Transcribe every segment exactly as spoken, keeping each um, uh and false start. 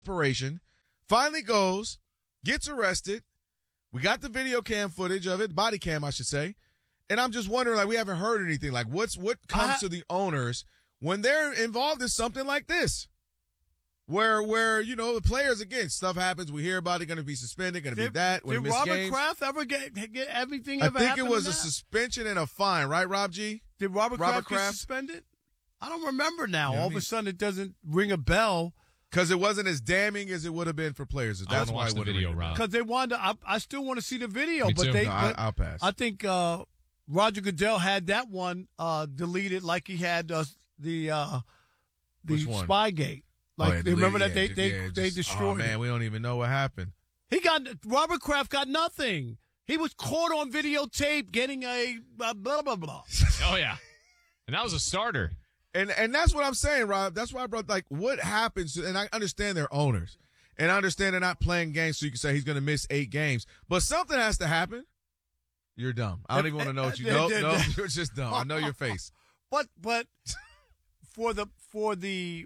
operation, finally goes, gets arrested. We got the video cam footage of it, body cam, I should say. And I'm just wondering, like, we haven't heard anything. Like, what's what comes I, to the owners when they're involved in something like this? Where, where you know, the players, again, stuff happens. We hear about it, going to be suspended, going to be that. Did miss Robert games. Kraft ever get, get everything I ever think it was a that? suspension and a fine, right, Rob G? Did Robert, Robert Kraft, Kraft get suspended? I don't remember now. Yeah, All I mean, of a sudden, it doesn't ring a bell. Because it wasn't as damning as it would have been for players. That's I why watch it the would have video, been. Rob. Because they wanted to, I, I still want to see the video. Me but too. they, No, but I, I'll pass. I think uh, Roger Goodell had that one uh, deleted like he had uh, the uh, the Which one? Spygate. Oh, Like, yeah, they remember yeah, that they just- they, yeah, they just- destroyed Oh, man, it. we don't even know what happened. He got Robert Kraft got nothing. He was caught on videotape getting a uh, blah blah blah. Oh, yeah. And that was a starter. And and that's what I'm saying, Rob. That's why I brought, like, what happens, and I understand they're owners. And I understand they're not playing games, so you can say he's going to miss eight games. But something has to happen. You're dumb. I don't even want to know what you know. No, you're just dumb. I know your face. But but for the for the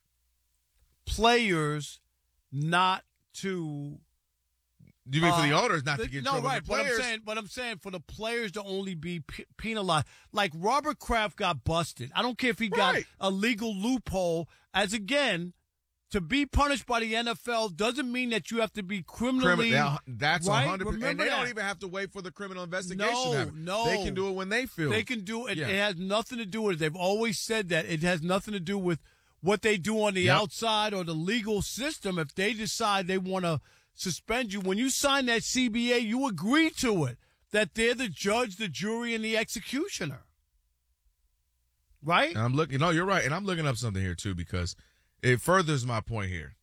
players not to You mean for the Uh, owners not the- to get in no, trouble? right. The But I'm players, saying, but I'm saying for the players to only be p- penalized. Like Robert Kraft got busted. I don't care if he got Right. a legal loophole. As again, to be punished by the N F L doesn't mean that you have to be criminally. criminal. That's right? one hundred percent. And Remember they don't that. even have to wait for the criminal investigation. No, to happen. no. They can do it when they feel. They can do it. Yeah. It has nothing to do with it. They've always said that it has nothing to do with what they do on the Yep. outside or the legal system. If they decide they want to suspend you, when you sign that C B A, you agree to it, that they're the judge, the jury, and the executioner. Right? And I'm looking. No, you're right. And I'm looking up something here too because it furthers my point here.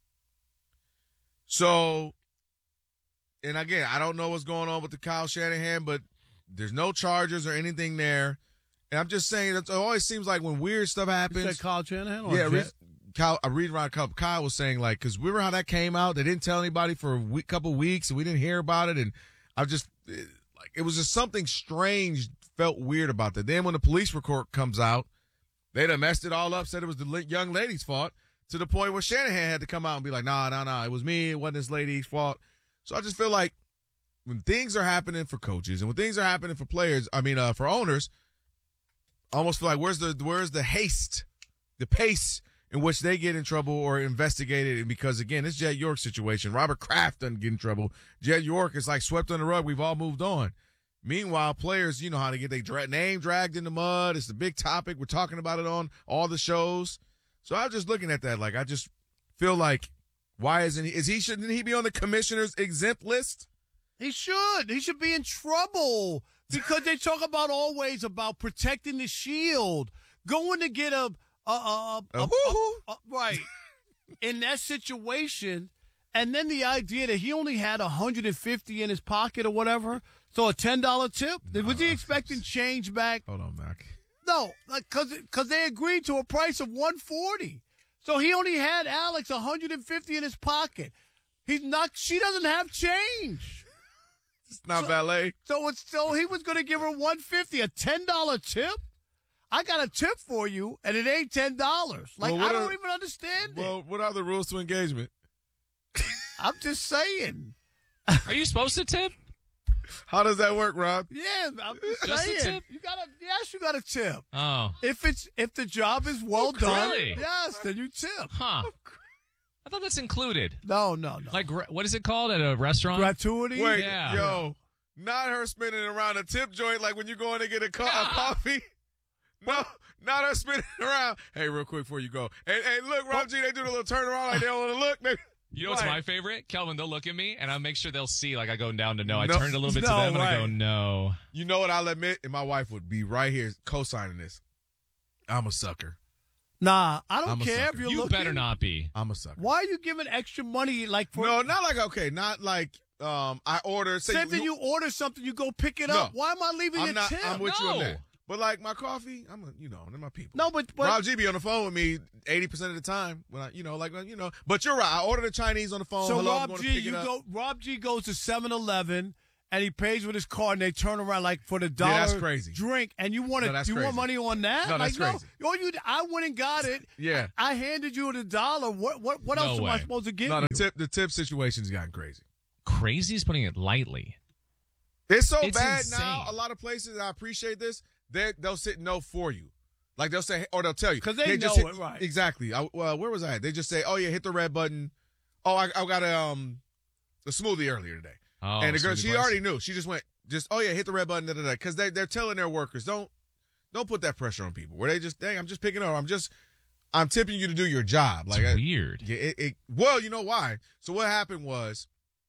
So, and again, I don't know what's going on with the Kyle Shanahan, but there's no charges or anything there. And I'm just saying that it always seems like when weird stuff You happens. said Kyle Shanahan? Or Yeah, Jet? Re- Kyle, I read around Kyle, Kyle was saying like, cause remember how that came out? They didn't tell anybody for a week, couple weeks and we didn't hear about it. And I just, it, like, it was just something strange, felt weird about that. Then when the police report comes out, they done messed it all up, said it was the li- young lady's fault to the point where Shanahan had to come out and be like, nah, nah, nah, it was me. It wasn't this lady's fault. So I just feel like when things are happening for coaches and when things are happening for players, I mean, uh, for owners, I almost feel like where's the, where's the haste, the pace in which they get in trouble or investigated? And because again, this Jed York situation, Robert Kraft doesn't get in trouble. Jed York is like swept under the rug. We've all moved on. Meanwhile, players, you know how to get their dra- name dragged in the mud. It's a big topic. We're talking about it on all the shows. So I was just looking at that. Like, I just feel like, why isn't he, is he, shouldn't he be on the commissioner's exempt list? He should. He should be in trouble because they talk about always about protecting the shield, going to get a, a, a, a, A a- woo-hoo. a- right in that situation, and then the idea that he only had one hundred fifty in his pocket or whatever, so a ten dollar tip. Was he expecting change back? Hold on, Mac. No, like because because they agreed to a price of one forty, so he only had Alex one hundred fifty in his pocket. He's not. She doesn't have change. It's not valet. So it's so he was going to give her one fifty, a ten dollar tip. I got a tip for you, and it ain't ten dollars. Like Well, what I don't are- even understand Well, it. what are the rules to engagement? I'm just saying. Are you supposed to tip? How does that work, Rob? Yeah, I'm just, Just a saying. tip? You got to yes, you got a tip. Oh. If it's if the job is well done, really? yes, then you tip. Huh. I thought that's included. No, no, no. Like, gra- what is it called at a restaurant? Gratuity. Wait, Yeah. yo, not her spinning around a tip joint like when you go in to get a, co- a coffee. No, not her spinning around. Hey, real quick before you go. Hey, hey, look, Rob G, they do the little turnaround like they don't want to look. They, You know what's Right. my favorite? Kelvin, they'll look at me, and I'll make sure they'll see, like, I go down to no. I No, turn it a little bit to no, them, and I go, right. no. You know what I'll admit? And my wife would be right here co-signing this. I'm a sucker. Nah, I don't I'm a care sucker. if you're You looking. better not be. I'm a sucker. Why are you giving extra money? Like for No, not like, okay, not like um I order. Say same thing. You order something, you go pick it No. up. Why am I leaving I'm a not. tip? I'm with you on No. that. But like my coffee, I'm a, you know, they're my people. No, but, but Rob G be on the phone with me eighty percent of the time when I, you know, like, you know, but you're right. I order the Chinese on the phone. so Hello, I'm Rob going G, to pick you it up. go. Rob G goes to seven eleven and he pays with his card, and they turn around like for the dollar Yeah, that's crazy. drink, and you want No, to that's you crazy. want money on that? No, that's like, crazy. No, you, I went and got it. Yeah. I, I handed you the dollar. What what what No else am I way. supposed to give No, you? the tip the tip situation's gotten crazy. Crazy is putting it lightly. It's so It's bad insane. now. A lot of places, and I appreciate this. They they'll sit no for you, like they'll say, or they'll tell you 'Cause they just know hit- it, right. Exactly. I, well, where was I? at? They just say, oh yeah, hit the red button. Oh, I, I got a um a smoothie earlier today, Oh, and the girl smoothie she place. already knew. She just went, just oh yeah, hit the red button, da da da. Because they they're telling their workers, don't don't put that pressure on people. Where they just, dang, I'm just picking up. I'm just I'm tipping you to do your job. It's Like I- weird. yeah, it, it, well, you know why? So what happened was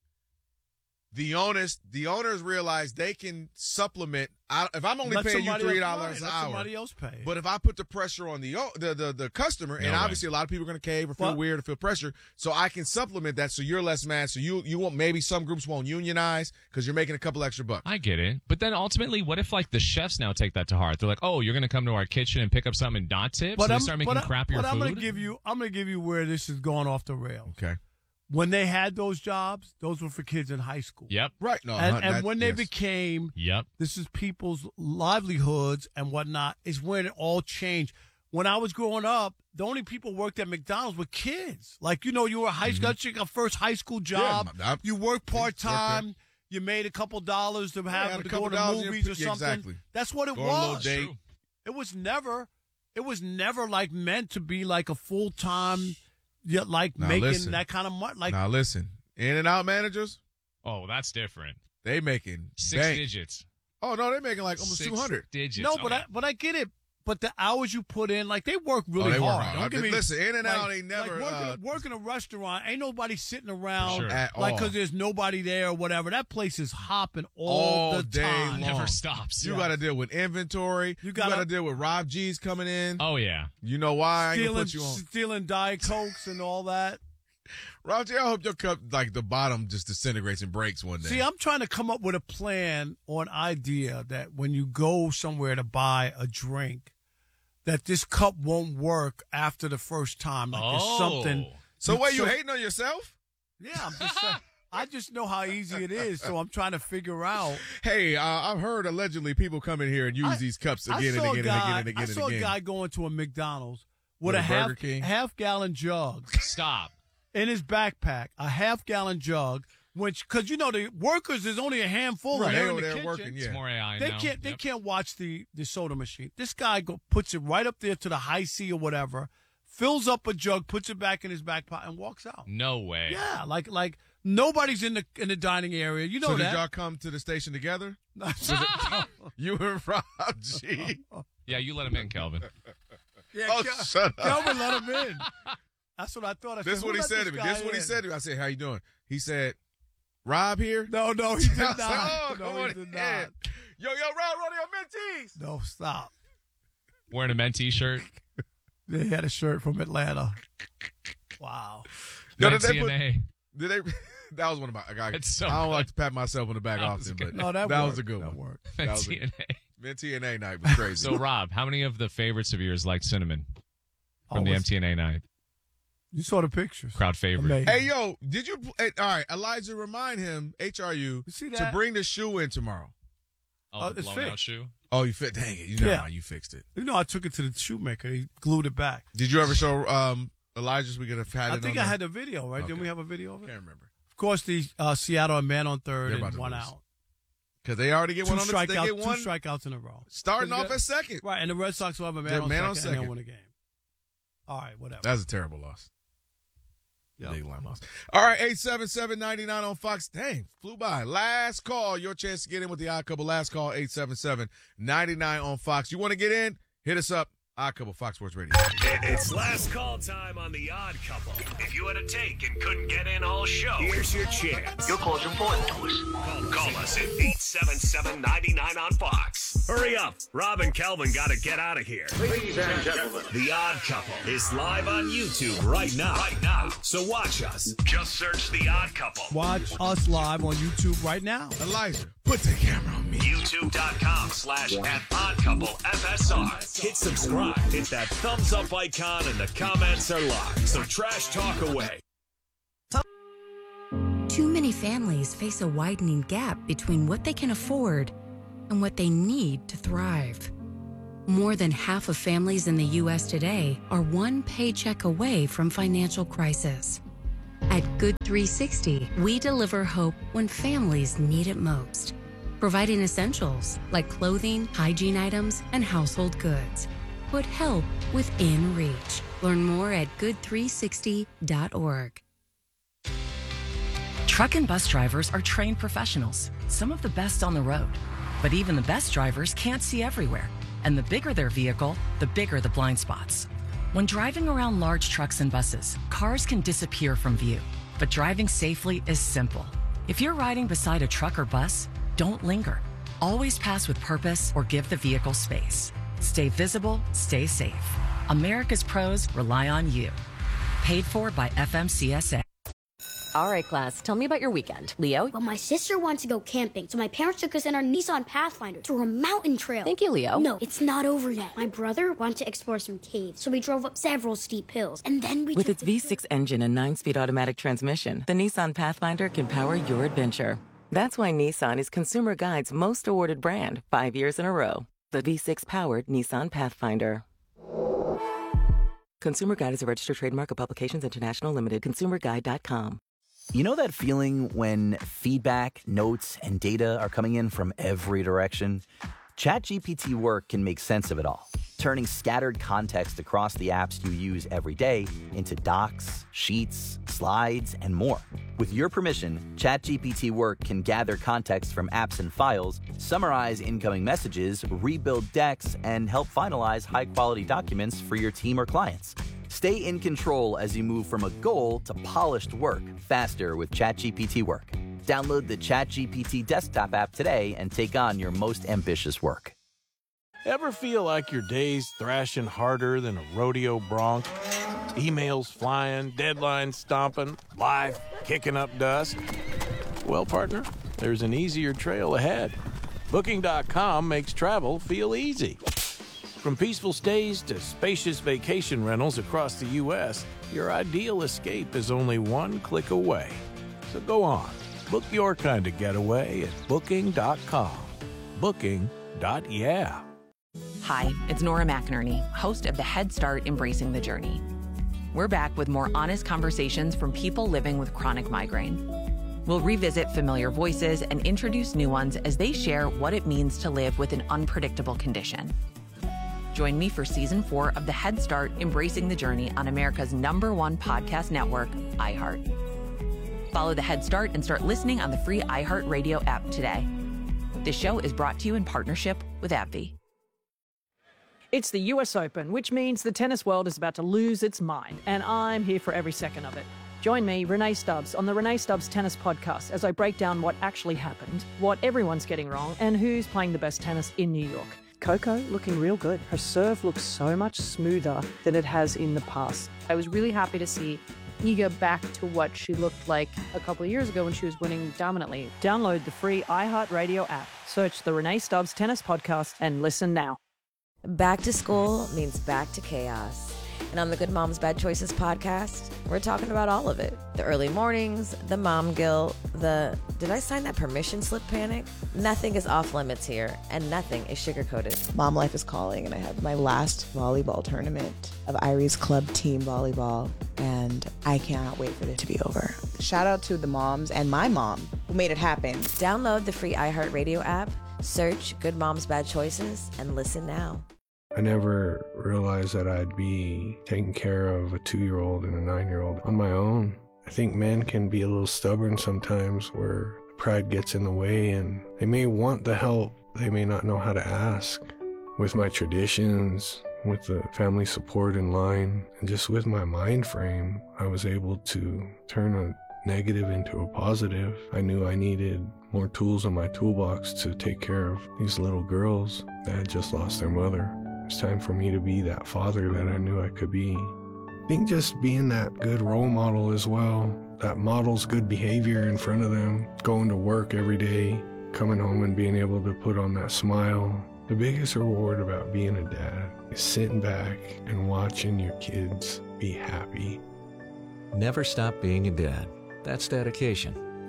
the owners, the owners realized they can supplement. I, if I'm only Let paying you somebody three else- dollars right, an let hour, Somebody else pay. but if I put the pressure on the o- the the, the customer, and No way. obviously a lot of people are going to cave or feel Well- weird or feel pressure, so I can supplement that, so you're less mad. So you you won't. Maybe some groups won't unionize because you're making a couple extra bucks. I get it. But then ultimately, what if like the chefs now take that to heart? They're like, oh, you're going to come to our kitchen and pick up something and not tip? so they start making but I- crappier but I'm food? gonna give you I'm gonna give you where this is going off the rails. Okay, When they had those jobs, those were for kids in high school. Yep. right? No, And, that- and when they yes. became Yep. this is people's livelihoods and whatnot, is when it all changed. When I was growing up, the only people worked at McDonald's were kids. Like, you know, you were a high school, that's your first high school job. Mm-hmm. I- you worked part worked time. You made a couple dollars to have had a to couple go to dollars in your movies or p- something. exactly. That's what it Go on a little was. date. True. It was never, it was never like meant to be like a full time, yeah, like Now, making listen. that kind of money. Like, Now listen, in and out managers, Oh, that's different. they making Six bank. digits. Oh no, they making like almost Six two hundred. digits. no, Oh, but yeah. I, but I get it. But the hours you put in, like they work really oh, they hard. work hard. Don't I get mean, me. listen, in and out like, ain't never like working, uh, working a restaurant. Ain't nobody sitting around Sure. at like all. because there's nobody there or whatever. That place is hopping all, All the day time. long. Never stops. You got to deal with inventory. You got gotta- to deal with Rob G's coming in. Oh, yeah. You know why I ain't Stealing, gonna put you on. stealing Diet Cokes and all that. Rob G, I hope your cup, like the bottom, just disintegrates and breaks one day. See, I'm trying to come up with a plan or an idea that when you go somewhere to buy a drink, that this cup won't work after the first time. Like there's Oh. something. so wait, you so- hating on yourself? Yeah, I'm just saying. I just know how easy it is, so I'm trying to figure out. Hey, uh, I've heard allegedly people come in here and use I- these cups I again and saw again a guy, and again and again I and saw again. a guy going to a McDonald's with, With a, a half Burger King? half gallon jug Stop. in his backpack, a half gallon jug. Which, because you know the workers, there's only a handful Right, of they them in over the there kitchen. working, yeah. It's more A I They now. can't. They Yep. can't watch the, the soda machine. This guy go puts it right up there to the high C or whatever, fills up a jug, puts it back in his back pocket, and walks out. No way. Yeah, like like nobody's in the in the dining area. You know so did that. y'all come to the station together? yeah, You and Rob G. Yeah, you let him in, Kelvin. Oh, Kel- shut up. Kelvin let him in. That's what I thought. I This is said, what "Who he let said to this me. guy This is what he in?" said to me. I said, "How you doing?" He said, "Rob here." No, no, he did I not. said, oh, come no, on he did in. not. Yo, yo, Rob, run your mentees. No, stop. Wearing a mentee shirt. They had a shirt from Atlanta. Wow. Yo, No did they put- T N A. Did they? That was one of my. I, It's so I don't good. like to pat myself on the back That was often, good. but No, that, that worked. was a good that one. Worked. That was a- T N A. Man, T N A night was crazy. So, Rob, how many of the favorites of yours like cinnamon from Oh, the what's- M T N A night? You saw the pictures. Crowd favorite. Amazing. hey, yo, did you? Hey, all right, Elijah, remind him H R U You see to that? bring the shoe in tomorrow. Oh, Oh, the it's blown out fixed. shoe. Oh, you fit? Dang it! You know Yeah. how you fixed it. You know, I took it to the shoemaker. He glued it back. Did you ever show um Elijah's? We could have had I it. think on I the- had the video, right? Okay. Didn't we have a video of I it? can't remember Of course, the uh, Seattle and man on third They're about and to one lose. out. because they already get Two one on the. They strikeouts, get one two strikeouts in a row. starting Because off they- at second. Right, and the Red Sox will have a man, They're on, man second on and second. they'll win a game. All right, whatever. That's a terrible loss. Yep. Big line loss. All right, eight seven seven, nine nine on Fox. Dang, flew by. Last call. Your chance to get in with the Odd Couple. Last call, eight seven seven, nine nine on Fox. You want to get in? Hit us up. Odd Couple, Fox Sports Radio. It's last call time on The Odd Couple. If you had a take and couldn't get in all show, here's your chance. Your call's important to us. Call, call us at eight seven seven, nine nine on Fox. Hurry up. Rob and Kelvin got to get out of here. Ladies and gentlemen. The Odd Couple is live on YouTube right now. Right now. So watch us. Just search The Odd Couple. Watch us live on YouTube right now. Elijah, put the camera on me. YouTube.com slash at Odd Couple F S R. Hit subscribe. Hit that thumbs up icon and the comments are locked. So trash talk away. Too many families face a widening gap between what they can afford and what they need to thrive. More than half of families in the U S today are one paycheck away from financial crisis. At Good three sixty, we deliver hope when families need it most, providing essentials like clothing, hygiene items, and household goods. Put help within reach. Learn more at good three sixty dot org. Truck and bus drivers are trained professionals, some of the best on the road. But even the best drivers can't see everywhere. And the bigger their vehicle, the bigger the blind spots. When driving around large trucks and buses, cars can disappear from view. But driving safely is simple. If you're riding beside a truck or bus, don't linger. Always pass with purpose or give the vehicle space. Stay visible, stay safe. America's pros rely on you. Paid for by F M C S A. All right, class, tell me about your weekend. Leo? Well, my sister wanted to go camping, so my parents took us in our Nissan Pathfinder to a mountain trail. Thank you, Leo. No, it's not over yet. My brother wanted to explore some caves, so we drove up several steep hills, and then we With took its V six engine and nine-speed automatic transmission, the Nissan Pathfinder can power your adventure. That's why Nissan is Consumer Guide's most awarded brand, five years in a row. The V six-powered Nissan Pathfinder. Consumer Guide is a registered trademark of Publications International Limited. consumer guide dot com. You know that feeling when feedback, notes, and data are coming in from every direction? ChatGPT Work can make sense of it all, turning scattered context across the apps you use every day into docs, sheets, slides, and more. With your permission, ChatGPT Work can gather context from apps and files, summarize incoming messages, rebuild decks, and help finalize high-quality documents for your team or clients. Stay in control as you move from a goal to polished work faster with ChatGPT Work. Download the ChatGPT desktop app today and take on your most ambitious work. Ever feel like your day's thrashing harder than a rodeo bronc? Emails flying, deadlines stomping, life kicking up dust? Well, partner, there's an easier trail ahead. Booking dot com makes travel feel easy. From peaceful stays to spacious vacation rentals across the U S, your ideal escape is only one click away. So go on, book your kind of getaway at booking dot com. Booking. Yeah. Hi, it's Nora McInerney, host of the Head Start Embracing the Journey. We're back with more honest conversations from people living with chronic migraine. We'll revisit familiar voices and introduce new ones as they share what it means to live with an unpredictable condition. Join me for season four of the Head Start Embracing the Journey on America's number one podcast network, iHeart. Follow the Head Start and start listening on the free iHeartRadio app today. This show is brought to you in partnership with AbbVie. It's the U S Open, which means the tennis world is about to lose its mind, and I'm here for every second of it. Join me, Renee Stubbs, on the Renee Stubbs Tennis Podcast as I break down what actually happened, what everyone's getting wrong, and who's playing the best tennis in New York. Coco looking real good. Her serve looks so much smoother than it has in the past. I was really happy to see Iga back to what she looked like a couple of years ago when she was winning dominantly. Download the free iHeartRadio app. Search the Renee Stubbs Tennis Podcast and listen now. Back to school means back to chaos. And on the Good Moms Bad Choices podcast, we're talking about all of it. The early mornings, the mom guilt, the did I sign that permission slip panic? Nothing is off limits here, and nothing is sugar-coated. Mom life is calling, and I have my last volleyball tournament of Irie's club team volleyball, and I cannot wait for it to be over. Shout out to the moms and my mom who made it happen. Download the free iHeartRadio app, search Good Moms Bad Choices, and listen now. I never realized that I'd be taking care of a two-year-old and a nine-year-old on my own. I think men can be a little stubborn sometimes where pride gets in the way and they may want the help, they may not know how to ask. With my traditions, with the family support in line, and just with my mind frame, I was able to turn a negative into a positive. I knew I needed more tools in my toolbox to take care of these little girls that had just lost their mother. It's time for me to be that father that I knew I could be. I think just being that good role model as well, that models good behavior in front of them, going to work every day, coming home and being able to put on that smile. The biggest reward about being a dad is sitting back and watching your kids be happy. Never stop being a dad. That's dedication.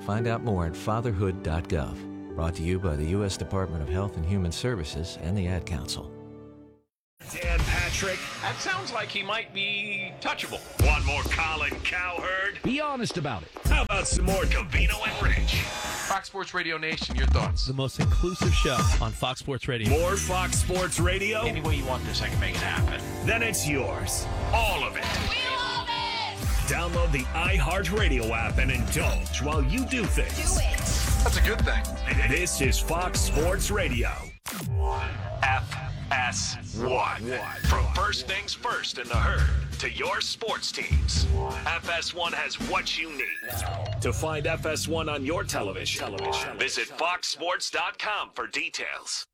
Find out more at fatherhood dot gov. Brought to you by the U S Department of Health and Human Services and the Ad Council. Dan Patrick. That sounds like he might be touchable. Want more Colin Cowherd? Be honest about it. How about some more Covino and Rich? Fox Sports Radio Nation, your thoughts? The most inclusive show on Fox Sports Radio. More Fox Sports Radio? Any way you want this, I can make it happen. Then it's yours. All of it. We love it! Download the iHeartRadio app and indulge while you do things. Do it. That's a good thing. This is Fox Sports Radio. F S one. From first things first in the herd to your sports teams, F S one has what you need. To find F S one on your television, television. visit fox sports dot com for details.